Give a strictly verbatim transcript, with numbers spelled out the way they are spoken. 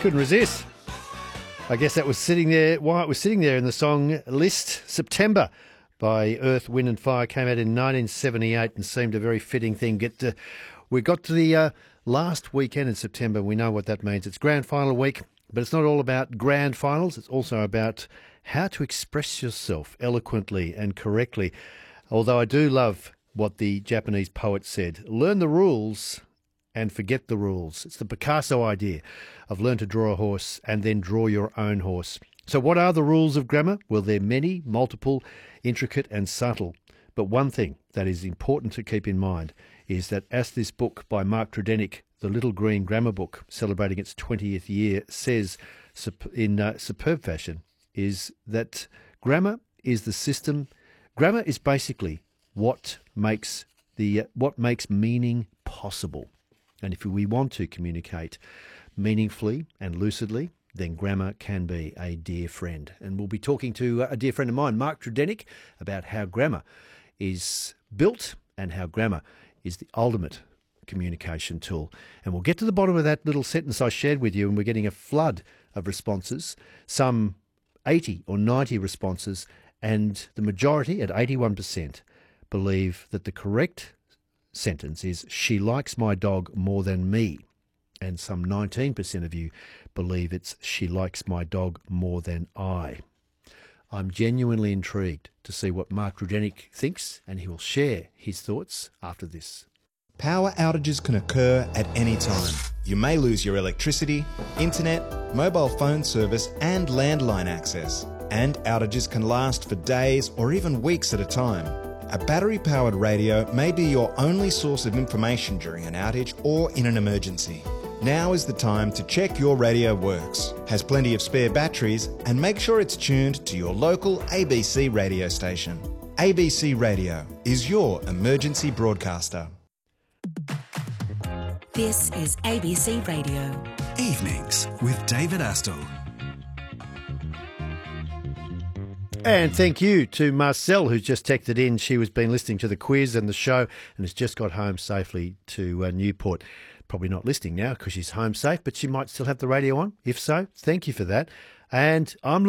Couldn't resist. I guess that was sitting there, why it was sitting there in the song list. September by Earth, Wind and Fire came out in nineteen seventy-eight and seemed a very fitting thing. Get to, we got to the uh, last weekend in September. We know what that means. It's grand final week, but it's not all about grand finals. It's also about how to express yourself eloquently and correctly. Although I do love what the Japanese poet said, learn the rules and forget the rules. It's the Picasso idea of learn to draw a horse and then draw your own horse. So what are the rules of grammar? Well, they're many, multiple, intricate and subtle. But one thing that is important to keep in mind is that as this book by Mark Tredenick, The Little Green Grammar Book, celebrating its twentieth year, says in uh, superb fashion, is that grammar is the system. Grammar is basically what makes the uh, what makes meaning possible. And if we want to communicate meaningfully and lucidly, then grammar can be a dear friend. And we'll be talking to a dear friend of mine, Mark Tredenick, about how grammar is built and how grammar is the ultimate communication tool. And we'll get to the bottom of that little sentence I shared with you, and we're getting a flood of responses, some eighty or ninety responses, and the majority, at eighty-one percent, believe that the correct sentence is, she likes my dog more than me. And some nineteen percent of you believe it's, she likes my dog more than I. I'm genuinely intrigued to see what Mark Tredenick thinks, and he will share his thoughts after this. Power outages can occur at any time. You may lose your electricity, internet, mobile phone service and landline access. And outages can last for days or even weeks at a time. A battery-powered radio may be your only source of information during an outage or in an emergency. Now is the time to check your radio works, has plenty of spare batteries, and make sure it's tuned to your local A B C radio station. A B C Radio is your emergency broadcaster. This is A B C Radio. Evenings with David Astle. And thank you to Marcel, who's just texted in. She was been listening to the quiz and the show and has just got home safely to uh, Newport. Probably not listening now because she's home safe, but she might still have the radio on. If so, thank you for that. And I'm